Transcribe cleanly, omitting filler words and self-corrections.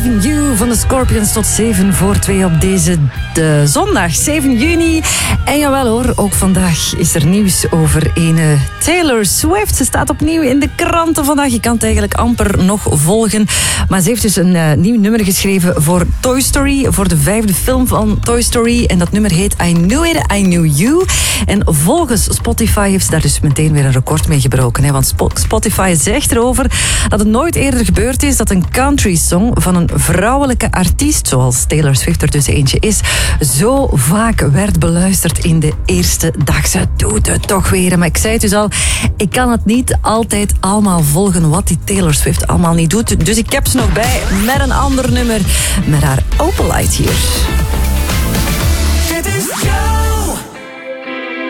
Loving You van de Scorpions tot 7 voor 2 op deze zondag 7 juni. En jawel hoor, ook vandaag is er nieuws over ene Taylor Swift. Ze staat opnieuw in de kranten vandaag. Je kan het eigenlijk amper nog volgen. Maar ze heeft dus een nieuw nummer geschreven voor Toy Story. Voor de 5e film van Toy Story. En dat nummer heet I Knew It, I Knew You. En volgens Spotify heeft ze daar dus meteen weer een record mee gebroken. Hè? Want Spotify zegt erover dat het nooit eerder gebeurd is dat een country song van een vrouwelijke artiest, zoals Taylor Swift er dus eentje is, zo vaak werd beluisterd in de eerste dag. Ze doet het toch weer. Maar ik zei het dus al, ik kan het niet altijd allemaal volgen wat die Taylor Swift allemaal niet doet. Dus ik heb ze nog bij met een ander nummer, met haar Opalite hier. Dit is